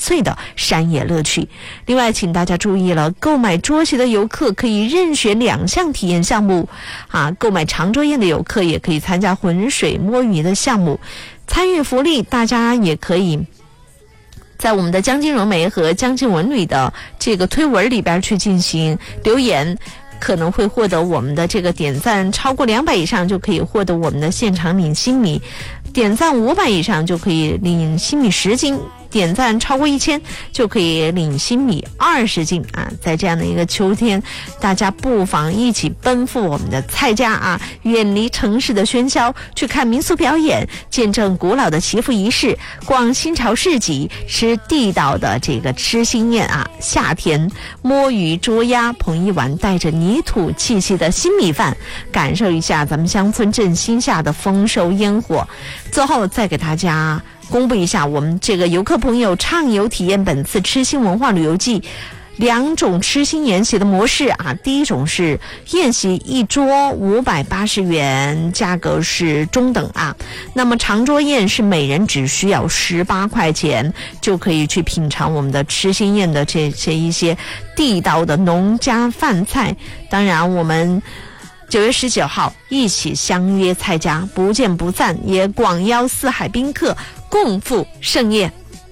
粹的山野乐趣。另外请大家注意了，购买桌席的游客可以任选2项体验项目购买长桌宴的游客也可以参加浑水摸鱼的项目。参与福利，大家也可以在我们的江津融媒和江津文旅的这个推文里边去进行留言，可能会获得我们的这个点赞超过200以上就可以获得我们的现场领新米，点赞500以上就可以领新米10斤，点赞超过1000就可以领新米20斤在这样的一个秋天，大家不妨一起奔赴我们的蔡家远离城市的喧嚣，去看民俗表演，见证古老的祈福仪式，逛新潮市集，吃地道的这个吃新宴夏天摸鱼捉鸭，捧一碗带着泥土气息的新米饭，感受一下咱们乡村振兴下的丰收烟火。最后再给大家公布一下我们这个游客朋友畅游体验本次吃新文化旅游季2种吃新宴席的模式第一种是宴席一桌580元，价格是中等那么长桌宴是每人只需要18块钱就可以去品尝我们的吃新宴的这一些地道的农家饭菜。当然我们9月19号一起相约蔡家，不见不散，也广邀四海宾客共赴盛宴。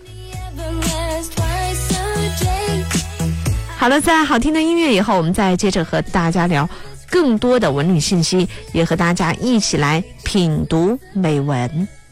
好了，在好听的音乐以后，我们再接着和大家聊更多的文旅信息，也和大家一起来品读美文。